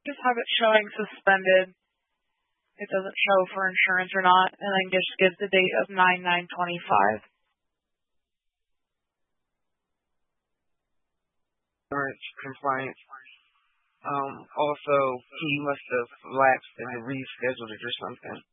Just have it showing suspended. It doesn't show for insurance or not, and then just gives the date of 9/9/25. Insurance compliance. Also, he must have lapsed and rescheduled it or something.